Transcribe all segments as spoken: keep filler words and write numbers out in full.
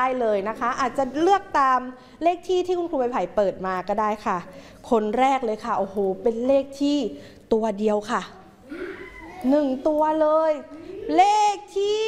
ได้เลยนะคะอาจจะเลือกตามเลขที่ที่คุณครูใบไผ่เปิดมาก็ได้ค่ะคนแรกเลยค่ะโอ้โหเป็นเลขที่ตัวเดียวค่ะหนึ่งตัวเลยเลขที่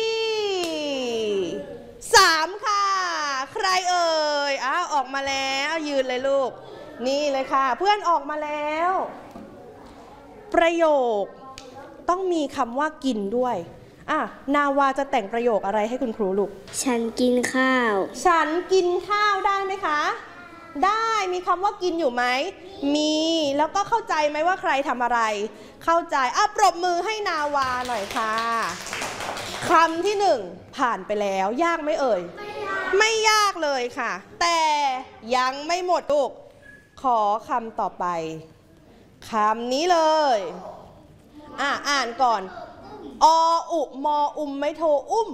สามค่ะใครเอ่ยอ้าวออกมาแล้วยืนเลยลูกนี่เลยค่ะเพื่อนออกมาแล้วประโยคต้องมีคำว่ากินด้วยอ่ะนาวาจะแต่งประโยคอะไรให้คุณครูลูกฉันกินข้าวฉันกินข้าวได้ไหมคะได้มีคำว่ากินอยู่ไหมมีแล้วก็เข้าใจไหมว่าใครทำอะไรเข้าใจอ่ะปรบมือให้นาวาหน่อยค่ะคำที่หนึ่งผ่านไปแล้วยากไหมเอ่ยไม่ยากเลยค่ะแต่ยังไม่หมดลูกขอคำต่อไปคำนี้เลยอ่ะอ่านก่อนออุมออุมไม่โทอุ้ม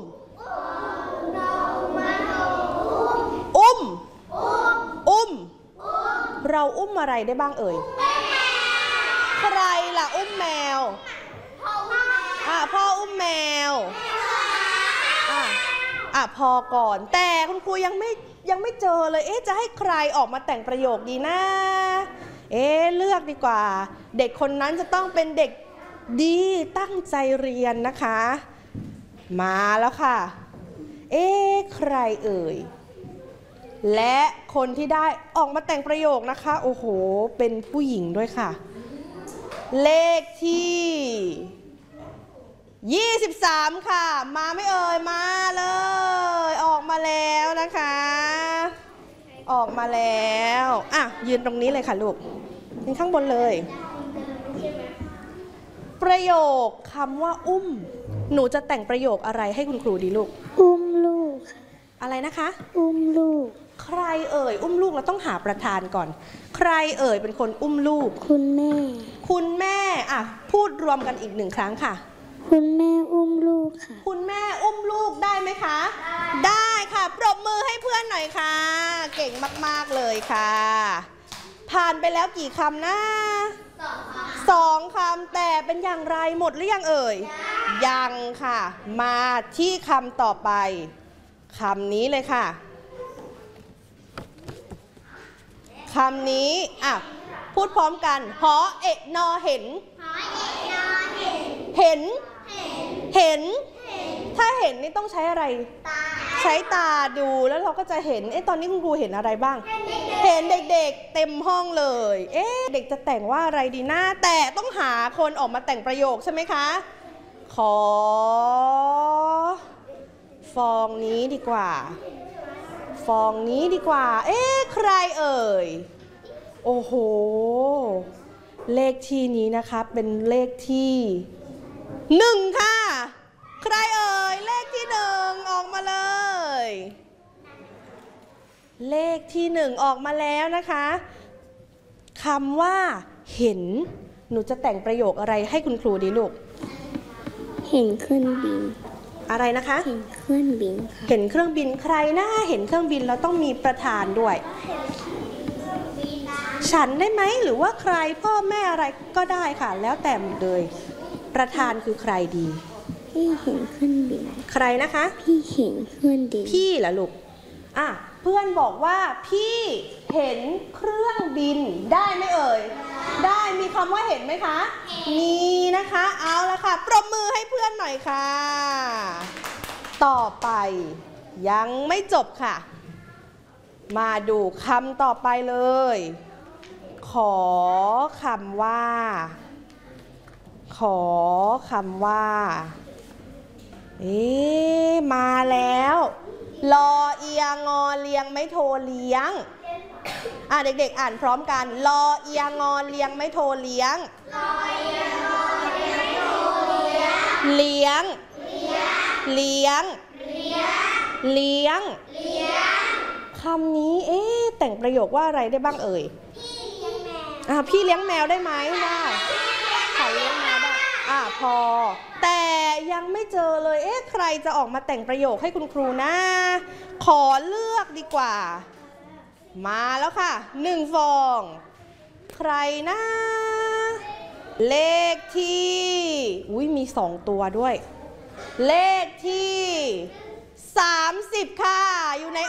อุ้มอุ้มเราอุ้มอะไรได้บ้างเอ่ยใครล่ะอุ้มแมวอ่ะพ่ออุ้มแมวอ่ะอ่ะพอก่อนแต่คุณครูยังไม่ยังไม่เจอเลยเอ๊ะจะให้ใครออกมาแต่งประโยคดีนะเอ๊ะเลือกดีกว่าเด็กคนนั้นจะต้องเป็นเด็กดีตั้งใจเรียนนะคะมาแล้วค่ะเอ๊ะใครเอ่ยและคนที่ได้ออกมาแต่งประโยคนะคะโอ้โหเป็นผู้หญิงด้วยค่ะเลขที่ยี่สิบสามค่ะมาไม่เอ่ยมาเลยออกมาแล้วนะคะออกมาแล้วอ่ะยืนตรงนี้เลยค่ะลูกยืนข้างบนเลยประโยคคำว่าอุ้มหนูจะแต่งประโยคอะไรให้คุณครูดีลูกอุ้มลูกอะไรนะคะอุ้มลูกใครเอ่ยอุ้มลูกเราต้องหาประธานก่อนใครเอ่ยเป็นคนอุ้มลูกคุณแม่คุณแม่อ่ะพูดรวมกันอีกหนึ่งครั้งค่ะคุณแม่อุ้มลูกค่ะคุณแม่อุ้มลูกได้ไหมคะได้ค่ะปรบมือให้เพื่อนหน่อยค่ะเก่งมากๆเลยค่ะผ่านไปแล้วกี่คำนะสองคำแต่เป็นอย่างไรหมดหรือยังเอ่ยยังค่ะมาที่คำต่อไปคำนี้เลยค่ะคำนี้อ่ะพูดพร้อมกันหอเอกนอเห็นเห็นเห็นถ้าเห็นนี่ต้องใช้อะไรใช้ตาดูแล้วเราก็จะเห็นเอ๊ะตอนนี้คุณครูเห็นอะไรบ้างเห็นเด็กๆเต็มห้องเลยเอ๊ะเด็กจะแต่งว่าอะไรดีนะแต่ต้องหาคนออกมาแต่งประโยคใช่ไหมคะขอฟองนี้ดีกว่าฟองนี้ดีกว่าเอ๊ะใครเอ่ยโอ้โหเลขที่นี้นะคะเป็นเลขที่หนึ่งค่ะใครเอ่ยเลขที่หนึ่งออกมาเลยเลขที่หนึ่งออกมาแล้วนะคะคำว่าเห็นหนูจะแต่งประโยคอะไรให้คุณครูดีลูกเห็นเครื่องบินอะไรนะคะเห็นเครื่องบินเห็นเครื่องบินใครนะเห็นเครื่องบินเราต้องมีประธานด้วยฉันได้ไหมหรือว่าใครพ่อแม่อะไรก็ได้ค่ะแล้วแต่เลยประธานคือใครดีพี่เห็นเครื่องบินใครนะคะพี่เห็นเครื่องบินพี่เหรอลูกอ่ะเพื่อนบอกว่าพี่เห็นเครื่องบินได้ไหมเอ่ยได้มีคำว่าเห็นไหมคะมีนะคะเอาละค่ะปรบมือให้เพื่อนหน่อยค่ะต่อไปยังไม่จบค่ะมาดูคำต่อไปเลยขอคำว่าขอคำว่าเอ๊ะมาแล้วรอเอียงอเลียงไม่โทรเลี้ยงอ่ะเด็กๆอ่านพร้อมกันรอเอียงอเลียงไม่โทรเลี้ยงเลี้ยงเลี้ยงเลี้ยงคำนี้เอ๊ะแต่งประโยคว่าอะไรได้บ้างเอ่ยอ่ะพี่เลี้ยงแมวได้ไหมได้ใครเลี้ยงแมวได้อ่ะพอแต่ยังไม่เจอเลยเอ๊ะใครจะออกมาแต่งประโยคให้คุณครูนะขอเลือกดีกว่ามาแล้วค่ะหนึ่งฟองใครนะเลขที่อุ้ยมีสองตัวด้วยเลขที่สามสิบค่ะอยู่ใน